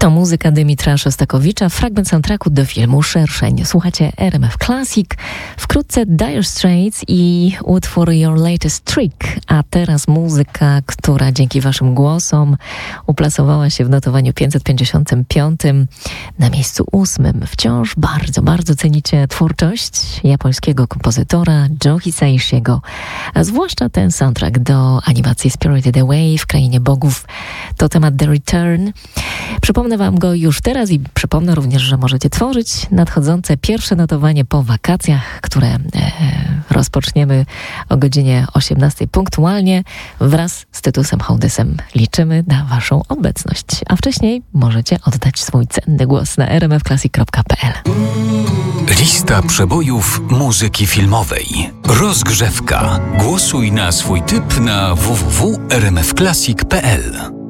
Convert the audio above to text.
To muzyka Dymitra Szostakowicza, fragment soundtracku do filmu Szerszeń. Słuchacie RMF Classic, wkrótce Dire Straits i utwór Your Latest Trick, a teraz muzyka, która dzięki waszym głosom uplasowała się w notowaniu 555 na miejscu 8. Wciąż bardzo, bardzo cenicie twórczość japońskiego kompozytora Joe Hisaishiego, a zwłaszcza ten soundtrack do animacji Spirited Away w Krainie Bogów. To temat The Return. Przypomnę wam go już teraz i przypomnę również, że możecie tworzyć nadchodzące pierwsze notowanie po wakacjach, które rozpoczniemy o godzinie 18 punktualnie wraz z Tytusem Hołdysem. Liczymy na waszą obecność, a wcześniej możecie oddać swój cenny głos na rmfclassic.pl. Lista przebojów muzyki filmowej. Rozgrzewka. Głosuj na swój typ na www.rmfclassic.pl.